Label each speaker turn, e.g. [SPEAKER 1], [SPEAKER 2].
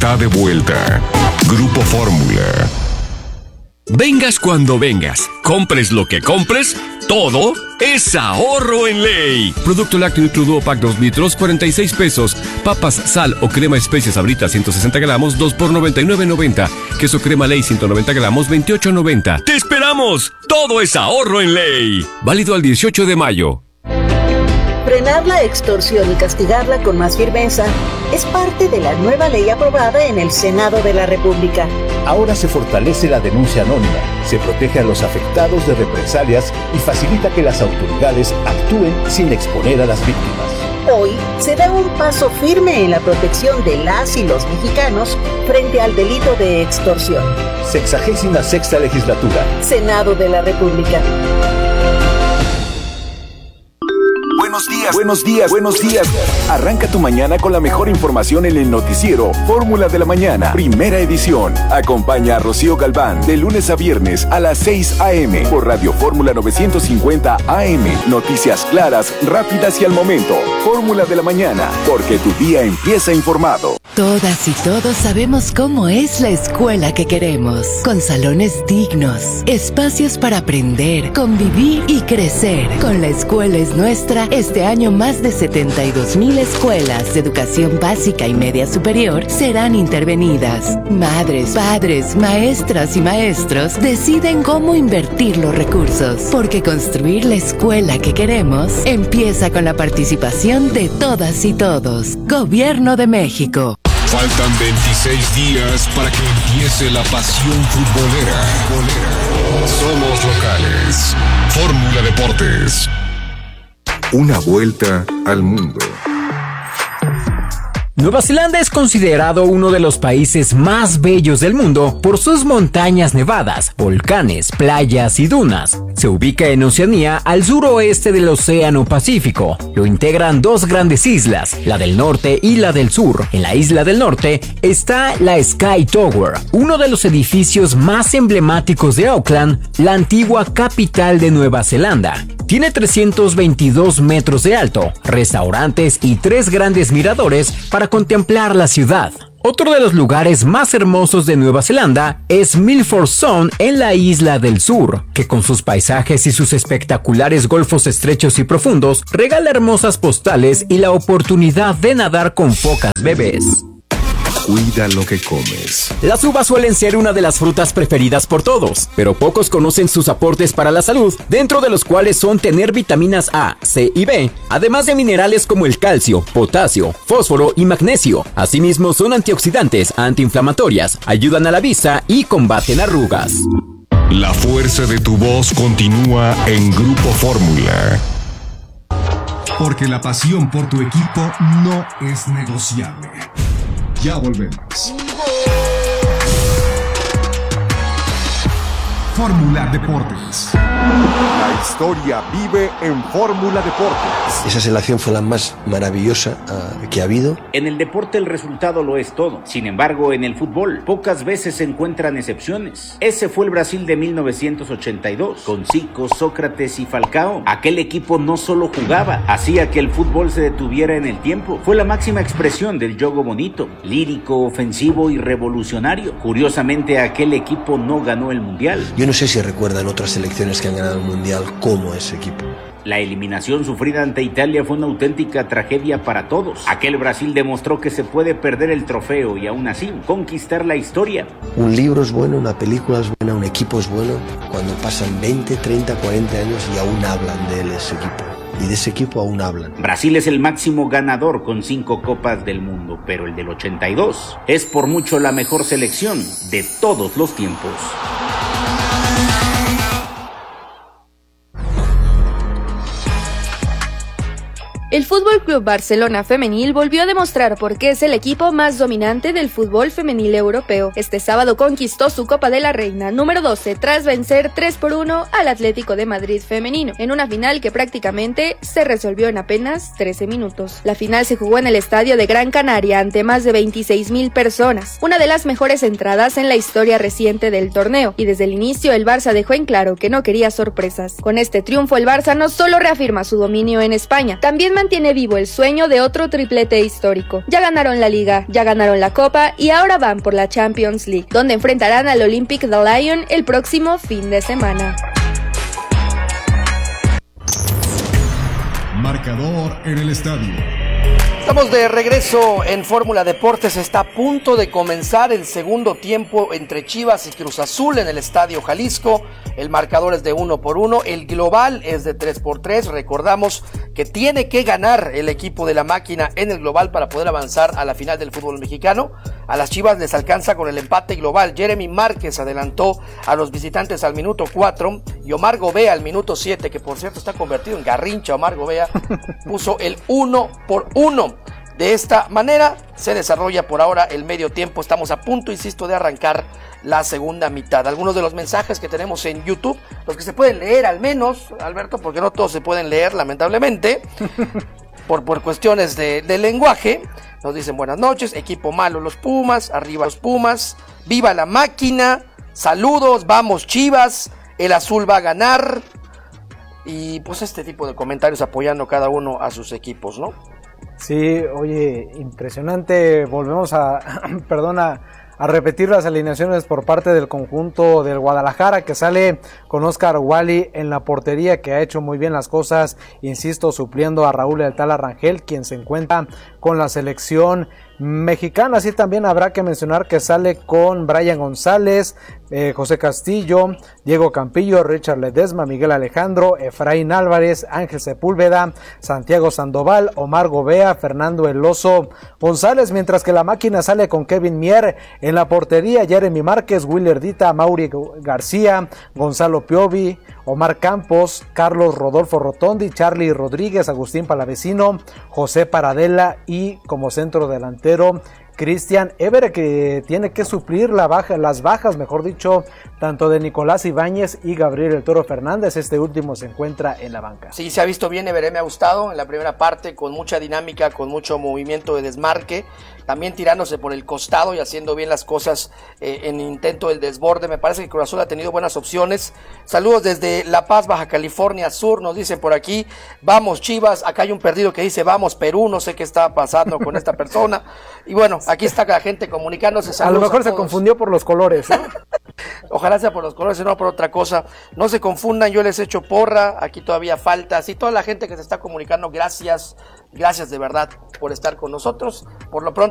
[SPEAKER 1] está de vuelta. Grupo Fórmula.
[SPEAKER 2] Vengas cuando vengas, compres lo que compres, todo es ahorro en ley. Producto lácteo y crudo pack 2 litros, 46 pesos. Papas, sal o crema especias Sabrita 160 gramos, 2 por 99.90. Queso crema ley 190 gramos, 28.90. ¡Te esperamos! Todo es ahorro en ley. Válido al 18 de mayo.
[SPEAKER 3] Frenar la extorsión y castigarla con más firmeza es parte de la nueva ley aprobada en el Senado de la República.
[SPEAKER 4] Ahora se fortalece la denuncia anónima, se protege a los afectados de represalias y facilita que las autoridades actúen sin exponer a las víctimas.
[SPEAKER 3] Hoy se da un paso firme en la protección de las y los mexicanos frente al delito de extorsión.
[SPEAKER 4] 66ª legislatura.
[SPEAKER 3] Senado de la República.
[SPEAKER 5] Buenos días. Arranca tu mañana con la mejor información en el noticiero Fórmula de la Mañana, primera edición. Acompaña a Rocío Galván de lunes a viernes a las 6 a.m. por Radio Fórmula 950 AM. Noticias claras, rápidas y al momento. Fórmula de la Mañana, porque tu día empieza informado.
[SPEAKER 6] Todas y todos sabemos cómo es la escuela que queremos, con salones dignos, espacios para aprender, convivir y crecer. Con La Escuela es Nuestra, este año más de 72,000 escuelas de educación básica y media superior serán intervenidas. Madres, padres, maestras y maestros deciden cómo invertir los recursos, porque construir la escuela que queremos empieza con la participación de todas y todos. Gobierno de México.
[SPEAKER 1] Faltan 26 días para que empiece la pasión futbolera. Somos locales. Fórmula Deportes. Una vuelta al mundo.
[SPEAKER 7] Nueva Zelanda es considerado uno de los países más bellos del mundo por sus montañas nevadas, volcanes, playas y dunas. Se ubica en Oceanía, al suroeste del Océano Pacífico. Lo integran dos grandes islas, la del norte y la del sur. En la isla del norte está la Sky Tower, uno de los edificios más emblemáticos de Auckland, la antigua capital de Nueva Zelanda. Tiene 322 metros de alto, restaurantes y 3 grandes miradores para contemplar la ciudad. Otro de los lugares más hermosos de Nueva Zelanda es Milford Sound en la isla del sur, que con sus paisajes y sus espectaculares golfos estrechos y profundos regala hermosas postales y la oportunidad de nadar con focas bebés.
[SPEAKER 1] Cuida lo que comes.
[SPEAKER 7] Las uvas suelen ser una de las frutas preferidas por todos, pero pocos conocen sus aportes para la salud, dentro de los cuales son tener vitaminas A, C y B, además de minerales como el calcio, potasio, fósforo y magnesio. Asimismo, son antioxidantes, antiinflamatorias, ayudan a la vista y combaten arrugas.
[SPEAKER 1] La fuerza de tu voz continúa en Grupo Fórmula.
[SPEAKER 8] Porque la pasión por tu equipo no es negociable. Ya volvemos. Fórmula Deportes.
[SPEAKER 5] La historia vive en Fórmula Deportes.
[SPEAKER 9] Esa selección fue la más maravillosa que ha habido.
[SPEAKER 10] En el deporte el resultado lo es todo. Sin embargo, en el fútbol pocas veces se encuentran excepciones. Ese fue el Brasil de 1982, con Zico, Sócrates y Falcao. Aquel equipo no solo jugaba, hacía que el fútbol se detuviera en el tiempo. Fue la máxima expresión del juego bonito, lírico, ofensivo y revolucionario. Curiosamente, aquel equipo no ganó el Mundial.
[SPEAKER 9] Yo no sé si recuerdan otras selecciones que han ganado el Mundial como ese equipo.
[SPEAKER 10] La eliminación sufrida ante Italia fue una auténtica tragedia para todos. Aquel Brasil demostró que se puede perder el trofeo y aún así conquistar la historia.
[SPEAKER 9] Un libro es bueno, una película es buena, un equipo es bueno cuando pasan 20, 30, 40 años y aún hablan de él, ese equipo. Y de ese equipo aún hablan.
[SPEAKER 10] Brasil es el máximo ganador con 5 copas del mundo, pero el del 82 es por mucho la mejor selección de todos los tiempos.
[SPEAKER 11] El Fútbol Club Barcelona Femenil volvió a demostrar por qué es el equipo más dominante del fútbol femenil europeo. Este sábado conquistó su Copa de la Reina número 12 tras vencer 3-1 al Atlético de Madrid femenino, en una final que prácticamente se resolvió en apenas 13 minutos. La final se jugó en el estadio de Gran Canaria ante más de 26,000 personas, una de las mejores entradas en la historia reciente del torneo, y desde el inicio el Barça dejó en claro que no quería sorpresas. Con este triunfo el Barça no solo reafirma su dominio en España, también mantiene vivo el sueño de otro triplete histórico. Ya ganaron la Liga, ya ganaron la Copa y ahora van por la Champions League, donde enfrentarán al Olympique de Lyon el próximo fin de semana.
[SPEAKER 8] Marcador en el estadio.
[SPEAKER 12] Estamos de regreso en Fórmula Deportes. Está a punto de comenzar el segundo tiempo entre Chivas y Cruz Azul en el Estadio Jalisco. El marcador es de 1-1, el global es de 3-3. Recordamos que tiene que ganar el equipo de la máquina en el global para poder avanzar a la final del fútbol mexicano. A las Chivas les alcanza con el empate global. Jeremy Márquez adelantó a los visitantes al minuto 4 y Omar Gobea al minuto 7, que por cierto está convertido en garrincha. Omar Gobea puso el 1-1. De esta manera se desarrolla por ahora el medio tiempo. Estamos a punto, insisto, de arrancar la segunda mitad. Algunos de los mensajes que tenemos en YouTube, los que se pueden leer al menos, Alberto, porque no todos se pueden leer, lamentablemente, por cuestiones de lenguaje. Nos dicen buenas noches, equipo malo los Pumas, arriba los Pumas, viva la máquina, saludos, vamos Chivas, el azul va a ganar. Y pues este tipo de comentarios apoyando cada uno a sus equipos, ¿no?
[SPEAKER 13] Sí, oye, impresionante. Volvemos a repetir las alineaciones por parte del conjunto del Guadalajara, que sale con Oscar Wally en la portería, que ha hecho muy bien las cosas, insisto, supliendo a Raúl El Tala Rangel, quien se encuentra con la selección mexicana. Así también habrá que mencionar que sale con Brian González, José Castillo, Diego Campillo, Richard Ledesma, Miguel Alejandro, Efraín Álvarez, Ángel Sepúlveda, Santiago Sandoval, Omar Gobea, Fernando El Oso González, mientras que la máquina sale con Kevin Mier en la portería, Jeremy Márquez, Willer Dita, Mauri García, Gonzalo Piovi, Omar Campos, Carlos Rodolfo Rotondi, Charlie Rodríguez, Agustín Palavecino, José Paradela y como centro delantero Cristian Ever, que tiene que suplir las bajas, mejor dicho, tanto de Nicolás Ibáñez y Gabriel El Toro Fernández. Este último se encuentra en la banca.
[SPEAKER 12] Sí, se ha visto bien Ever, me ha gustado en la primera parte, con mucha dinámica, con mucho movimiento de desmarque, también tirándose por el costado y haciendo bien las cosas en intento del desborde. Me parece que Cruz Azul ha tenido buenas opciones. Saludos desde La Paz, Baja California Sur, nos dicen por aquí, vamos Chivas. Acá hay un perdido que dice vamos Perú, no sé qué está pasando con esta persona. Y bueno, aquí está la gente comunicándose. Saludos,
[SPEAKER 13] a lo mejor se confundió por los colores, ¿no?
[SPEAKER 12] Ojalá sea por los colores y no por otra cosa. No se confundan, yo les echo porra, aquí todavía falta. Sí, toda la gente que se está comunicando, gracias de verdad por estar con nosotros. Por lo pronto